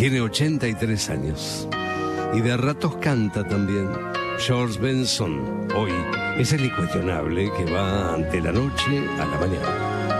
Tiene 83 años. Y de ratos canta también. George Benson, hoy, es el incuestionable que va ante la noche a la mañana.